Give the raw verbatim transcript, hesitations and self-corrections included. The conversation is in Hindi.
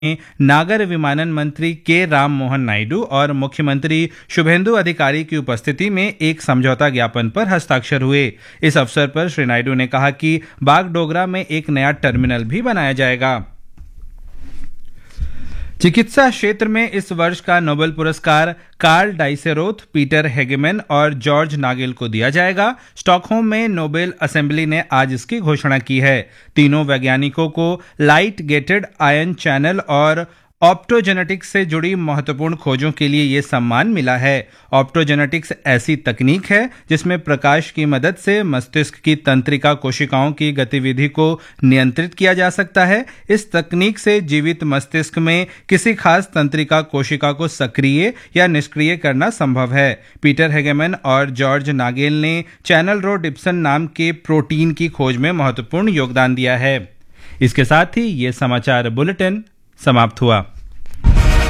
नागर विमानन मंत्री के राम मोहन नायडू और मुख्यमंत्री शुभेंदु अधिकारी की उपस्थिति में एक समझौता ज्ञापन पर हस्ताक्षर हुए। इस अवसर पर श्री नायडू ने कहा कि बागडोगरा में एक नया टर्मिनल भी बनाया जाएगा। चिकित्सा क्षेत्र में इस वर्ष का नोबेल पुरस्कार कार्ल डाइसेरोथ, पीटर हेगेमैन और जॉर्ज नागेल को दिया जाएगा। स्टॉकहोम में नोबेल असेंबली ने आज इसकी घोषणा की है। तीनों वैज्ञानिकों को लाइट गेटेड आयन चैनल और ऑप्टोजेनेटिक्स से जुड़ी महत्वपूर्ण खोजों के लिए ये सम्मान मिला है। ऑप्टोजेनेटिक्स ऐसी तकनीक है जिसमें प्रकाश की मदद से मस्तिष्क की तंत्रिका कोशिकाओं की गतिविधि को नियंत्रित किया जा सकता है। इस तकनीक से जीवित मस्तिष्क में किसी खास तंत्रिका कोशिका को सक्रिय या निष्क्रिय करना संभव है। पीटर हेगेमैन और जॉर्ज नागेल ने चैनल रोडिप्सन नाम के प्रोटीन की खोज में महत्वपूर्ण योगदान दिया है। इसके साथ ही ये समाचार बुलेटिन समाप्त हुआ।